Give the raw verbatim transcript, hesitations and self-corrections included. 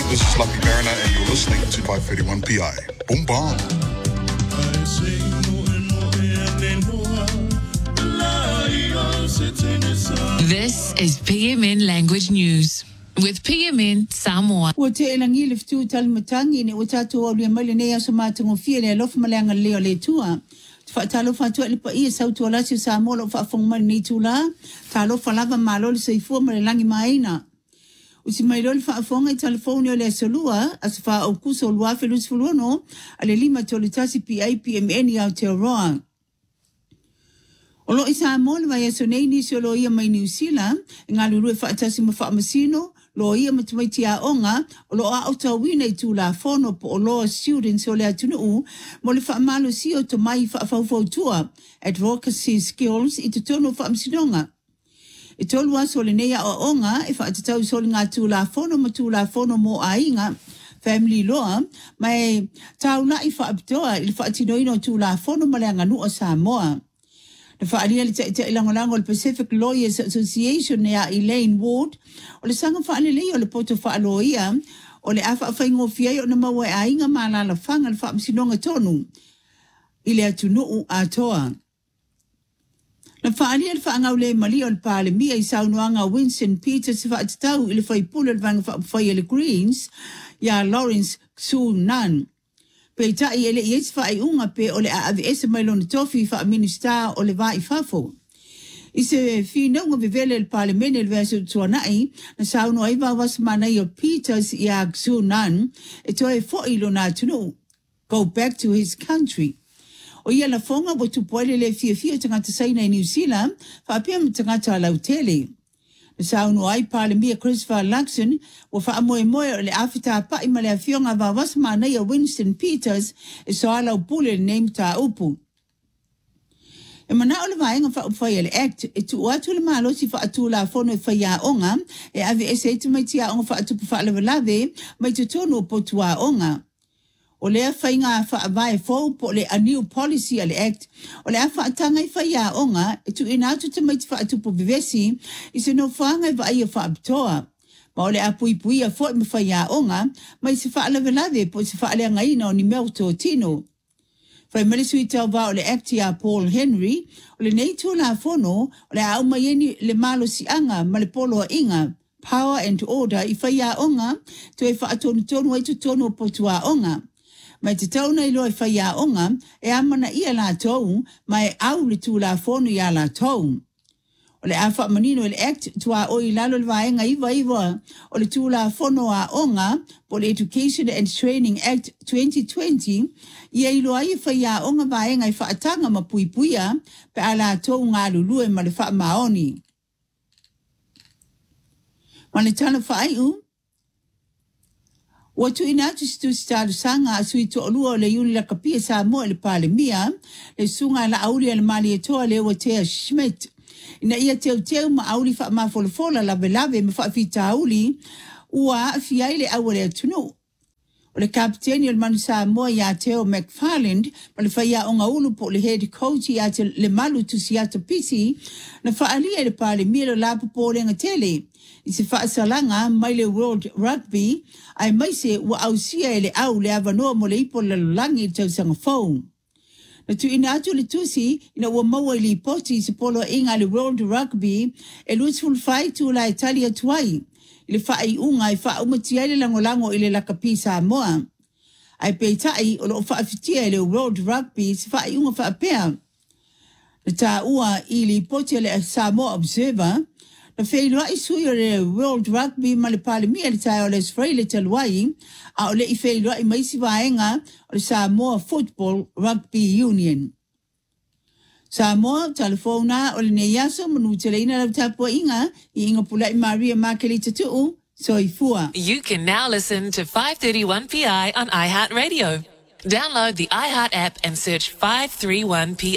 This is Lucky Mariner and you're listening to five thirty-one P I. Boom bam. This is P M N Language News with P M N Samoa. Wa te elangi le fitu talmatangi ni utatu wa ulia mali nea sumatango fia le alofu malanga leo le tua. Talo fatua le pa ia sautu alasi Samoa lo fa fong mali ni tula. Talo falava malo le seifua mali langi maina. Usi mailo le fa fonga I telefoni o le solua asfa o kuso o luafe lus fuluano ale lima tolitasi P I P M N i Aotearoa. Olo isa mo le vai so nei ni so lo ia mai New Zealand nga lulu fa tasi mo fa masino lo ia matumai tia onga lo a auta wina I tu la fono po lo students o le atunu mo le fa malo si o to mai fa fa fa tua advocacy skills I tu tono fa msinonga I tolu aso le nei o onga e fa tatau so nga tu la fono mo tu la fono mo ainga family law mai tau na I fa abtoa il fa tino ino tu la fono mo le nganu o Samoa. Le whaalia le te ilangolango le Pacific Lawyers Association nea Elaine Ward o le sanga whaalelei o le poto whaaloia o le awha awhaingo fiai o na maua e ainga malala whanga le whaamsinonga tonu I le atunu atoa. Le whaalia le whaangau le mali o le pāle mia I saunuanga Winston Peters whaatatau I le whaipula le vanga whaapawhai le Greens ya Lawrence Sunan. Pe tai ele yes fa I unga pe ole a ave mai lona tofi fa minister ole va I fafo. I se fi no ngo vele el parliament el verso tuanai na sauno ai va was mana yo Peters ya Sunan e toi fo I lona tunu go back to his country. O ia la fonga bo tu poile le fia fia tanga te sai na New Zealand fa pe tanga ta la hoteli. Sauno ai Parliament Christopher Luxon wa fa moe moe le afita pa I male afionga va was mana ya Winston Peters e so ala upule name ta upu. E mana ole vaenga fa ufa le act e tu watu le malo si fa atu la fono e fa ya onga e ave ese tu mai tia onga fa atu fa le lave mai tu tono po tua onga. O le whainga wha vai fo po le a new policy ale act o le a wha atanga I whaia onga e tu ina atu te maiti wha atu po bivesi I se no whaanga I wha ia wha abtoa. Ma o le a pui pui a fo I ma whaia onga mai se wha ala velave po se wha alea ngaina o ni meo tō tino. Whai marisui tau wha o le act ia Paul Henry o le nei tō la fono o le a au maieni le malo si anga ma le polo a inga power and order I whaia onga to e wha atonu tonu ai tu tonu po tua onga. Mai te tauna I loa I whaia onga, e amana ia la tau, mai au le tu la fono ia la tau. O le awha manino le act tua o I lalo le vaenga iwa iwa, o le tu la fono a onga, po le Education and Training Act twenty twenty, ia I loa I whaia onga vaenga I whaatanga ma pui puia, pe a la tau ngā lulue ma le wha maoni. Ma le tana whaiu, Watu ina tu stu stadu sanga asui to olua le yuni la kapia sa mo le pale mia le sunga la auli le mali toa le Watea Schmidt ina ia teu teu ma auli fa ma fola fola la belave me fa fita auli ua fiai le awale tunu o le kapiteni o le manu sa mo ya teo McFarland ma le faia onga ulu po le head coach ya te le malu tu siata pisi na fa alia le pale mia le lapu po le ngatele I se whaasalanga mai le World Rugby, ai mai se ua au sia e le au le avanoa mo le ipo le langi tau sanga phone. Na tu ina atu le tusi, ina ua maua I li poti se polo inga le World Rugby, e luisful fai tu la Italia tuai, I le wha unga I wha umatia le langolango I le lakapi Samoa. Ai peitai o lo wha afitia le World Rugby se wha unga wha apea. Na ta ua I li poti le Samoa Observer, Na whailua I sui o le World Rugby ma le pale mia le tai o le Sfrei le taluai, a o le I whailua I maisi vaenga o le Samoa Football Rugby Union. Samoa, telefona o le neiaso manu te leina lau tapua inga, I inga pula I Maria Makelita tuu, soifua. You can now listen to five thirty-one P I on iHeartRadio. Download the iHeart app and search five thirty-one P I.